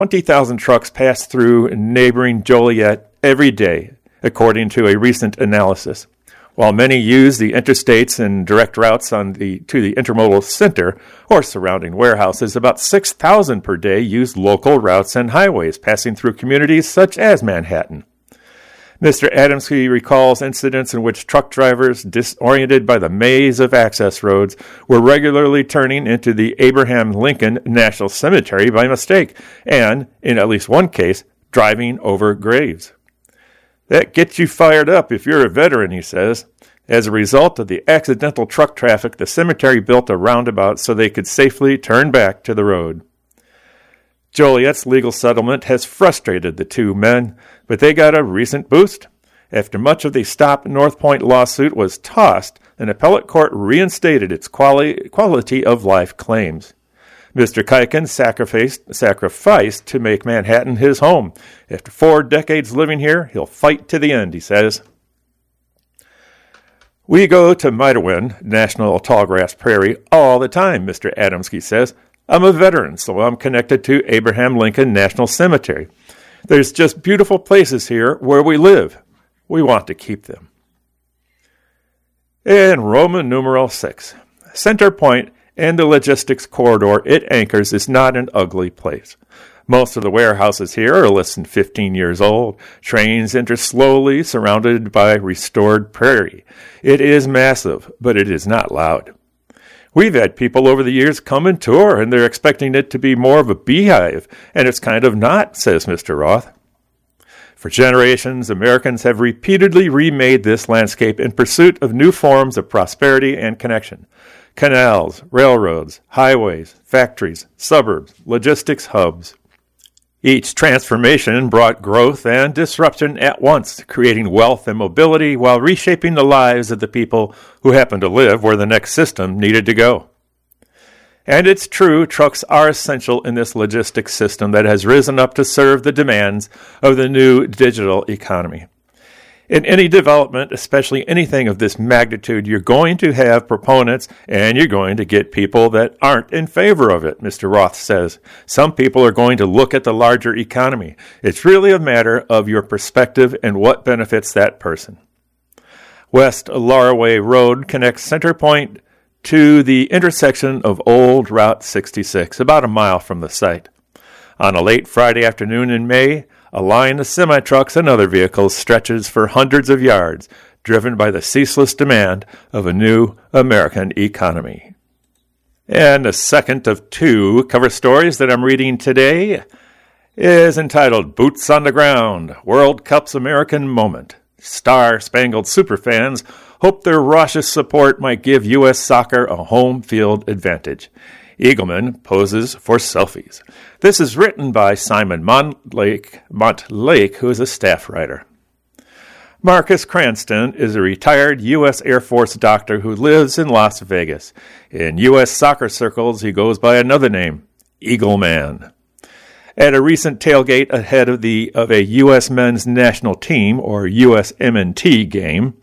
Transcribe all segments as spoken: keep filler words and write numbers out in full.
twenty thousand trucks pass through neighboring Joliet every day, according to a recent analysis. While many use the interstates and direct routes on the to the intermodal center or surrounding warehouses, about six thousand per day use local routes and highways passing through communities such as Manhattan. Mister Adamski recalls incidents in which truck drivers, disoriented by the maze of access roads, were regularly turning into the Abraham Lincoln National Cemetery by mistake, and, in at least one case, driving over graves. That gets you fired up if you're a veteran, he says. As a result of the accidental truck traffic, the cemetery built a roundabout so they could safely turn back to the road. Joliet's legal settlement has frustrated the two men, but they got a recent boost. After much of the Stop North Point lawsuit was tossed, an appellate court reinstated its quali- quality of life claims. Mister Kuiken sacrificed, sacrificed to make Manhattan his home. After four decades living here, he'll fight to the end, he says. We go to Midawin National Tallgrass Prairie all the time, Mister Adamski says. I'm a veteran, so I'm connected to Abraham Lincoln National Cemetery. There's just beautiful places here where we live. We want to keep them. And Roman numeral six. Center Point and the logistics corridor it anchors is not an ugly place. Most of the warehouses here are less than fifteen years old. Trains enter slowly, surrounded by restored prairie. It is massive, but it is not loud. We've had people over the years come and tour, and they're expecting it to be more of a beehive, and it's kind of not, says Mister Roth. For generations, Americans have repeatedly remade this landscape in pursuit of new forms of prosperity and connection. Canals, railroads, highways, factories, suburbs, logistics hubs. Each transformation brought growth and disruption at once, creating wealth and mobility while reshaping the lives of the people who happened to live where the next system needed to go. And it's true, trucks are essential in this logistics system that has risen up to serve the demands of the new digital economy. In any development, especially anything of this magnitude, you're going to have proponents and you're going to get people that aren't in favor of it, Mister Roth says. Some people are going to look at the larger economy. It's really a matter of your perspective and what benefits that person. West Laraway Road connects Center Point to the intersection of Old Route sixty-six, about a mile from the site. On a late Friday afternoon in May, a line of semi-trucks and other vehicles stretches for hundreds of yards, driven by the ceaseless demand of a new American economy. And the second of two cover stories that I'm reading today is entitled Boots on the Ground, World Cup's American Moment. Star-spangled superfans hope their raucous support might give U S soccer a home field advantage. Eagleman poses for selfies. This is written by Simon Montlake, Montlake, who is a staff writer. Marcus Cranston is a retired U S Air Force doctor who lives in Las Vegas. In U S soccer circles, he goes by another name, Eagleman. At a recent tailgate ahead of the of a U S men's national team, or U S M N T game,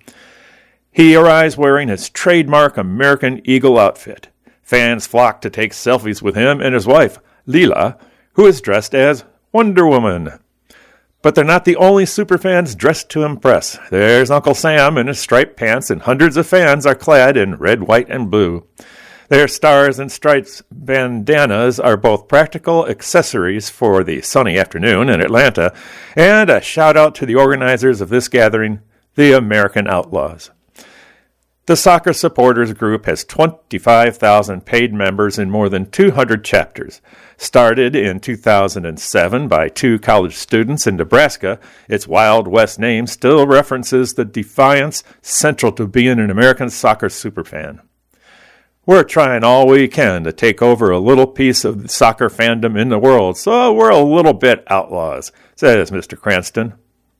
he arrives wearing his trademark American Eagle outfit. Fans flock to take selfies with him and his wife, Leela, who is dressed as Wonder Woman. But they're not the only superfans dressed to impress. There's Uncle Sam in his striped pants, and hundreds of fans are clad in red, white, and blue. Their stars and stripes bandanas are both practical accessories for the sunny afternoon in Atlanta, and a shout-out to the organizers of this gathering, the American Outlaws. The soccer supporters group has twenty-five thousand paid members in more than two hundred chapters. Started in two thousand seven by two college students in Nebraska, its Wild West name still references the defiance central to being an American soccer superfan. We're trying all we can to take over a little piece of the soccer fandom in the world, so we're a little bit outlaws, says Mister Cranston.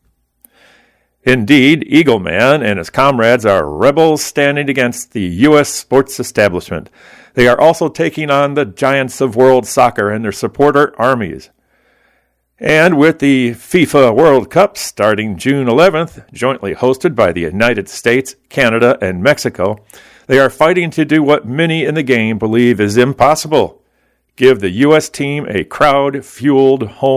Indeed, Eagleman and his comrades are rebels standing against the U S sports establishment. They are also taking on the giants of world soccer and their supporter armies. And with the FIFA World Cup starting June eleventh, jointly hosted by the United States, Canada, and Mexico, they are fighting to do what many in the game believe is impossible: give the U S team a crowd-fueled home